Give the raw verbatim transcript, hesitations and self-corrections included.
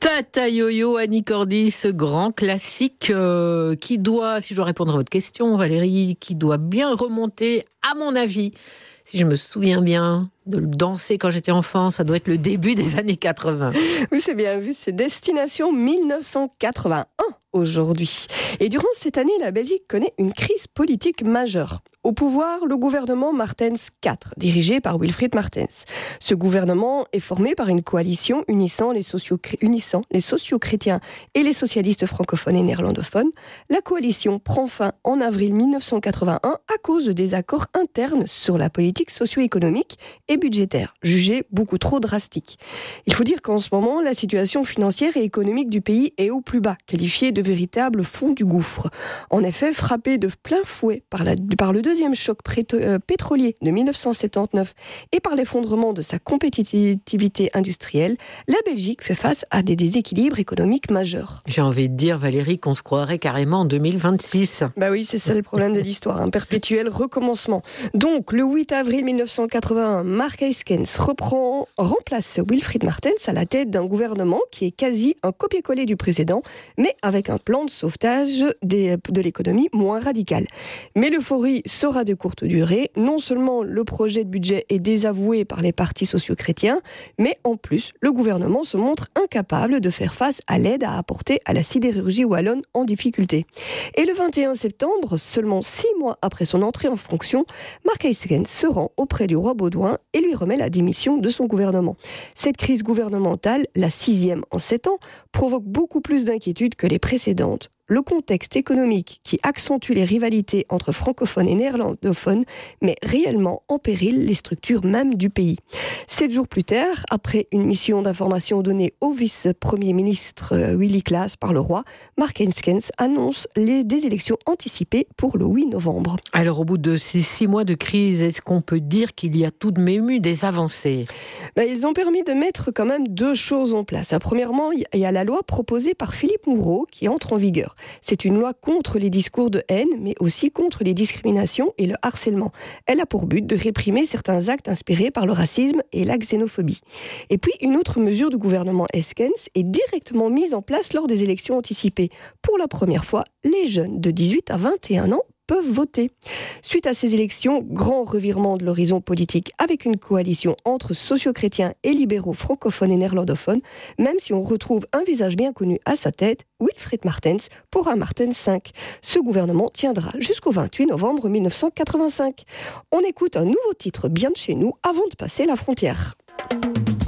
Tata Yo-Yo, Annie Cordy, ce grand classique euh, qui doit, si je dois répondre à votre question, Valérie, qui doit bien remonter, à mon avis, si je me souviens bien, de le danser quand j'étais enfant, ça doit être le début des années quatre-vingts. Oui, c'est bien vu, c'est Destination mille neuf cent quatre-vingt-un aujourd'hui. Et durant cette année, la Belgique connaît une crise politique majeure. Au pouvoir, le gouvernement Martens quatre, dirigé par Wilfried Martens. Ce gouvernement est formé par une coalition unissant les, socio- unissant les socio-chrétiens et les socialistes francophones et néerlandophones. La coalition prend fin en avril mille neuf cent quatre-vingt-un à cause de désaccords internes sur la politique socio-économique et budgétaire, jugés beaucoup trop drastiques. Il faut dire qu'en ce moment, la situation financière et économique du pays est au plus bas, qualifiée de véritable fond du gouffre. En effet, frappé de plein fouet par, la, par le deuxième choc préto, euh, pétrolier de mille neuf cent soixante-dix-neuf et par l'effondrement de sa compétitivité industrielle, la Belgique fait face à des déséquilibres économiques majeurs. J'ai envie de dire, Valérie, qu'on se croirait carrément en deux mille vingt-six. Bah oui, c'est ça le problème de l'histoire, un perpétuel recommencement. Donc, le huit avril mille neuf cent quatre-vingt-un, Mark Eyskens reprend, remplace Wilfried Martens à la tête d'un gouvernement qui est quasi un copier-coller du précédent, mais avec un plan de sauvetage des, de l'économie moins radical. Mais l'euphorie sera de courte durée. Non seulement le projet de budget est désavoué par les partis socio-chrétiens, mais en plus, le gouvernement se montre incapable de faire face à l'aide à apporter à la sidérurgie wallonne en difficulté. Et le vingt et un septembre, seulement six mois après son entrée en fonction, Mark Eyskens se rend auprès du roi Baudouin et lui remet la démission de son gouvernement. Cette crise gouvernementale, la sixième en sept ans, provoque beaucoup plus d'inquiétudes que les précédentes. Le contexte économique qui accentue les rivalités entre francophones et néerlandophones met réellement en péril les structures mêmes du pays. Sept jours plus tard, après une mission d'information donnée au vice-premier ministre Willy Claes par le roi, Mark Eyskens annonce les, des élections anticipées pour le huit novembre. Alors, au bout de ces six mois de crise, est-ce qu'on peut dire qu'il y a tout de même eu des avancées ? Ben, ils ont permis de mettre quand même deux choses en place. Premièrement, il y a la loi proposée par Philippe Moureau qui entre en vigueur. C'est une loi contre les discours de haine, mais aussi contre les discriminations et le harcèlement. Elle a pour but de réprimer certains actes inspirés par le racisme et la xénophobie. Et puis, une autre mesure du gouvernement Eyskens est directement mise en place lors des élections anticipées. Pour la première fois, les jeunes de dix-huit à vingt et un ans peuvent voter. Suite à ces élections, grand revirement de l'horizon politique avec une coalition entre socio-chrétiens et libéraux francophones et néerlandophones, même si on retrouve un visage bien connu à sa tête, Wilfried Martens, pour un Martens cinq. Ce gouvernement tiendra jusqu'au vingt-huit novembre mille neuf cent quatre-vingt-cinq. On écoute un nouveau titre bien de chez nous avant de passer la frontière.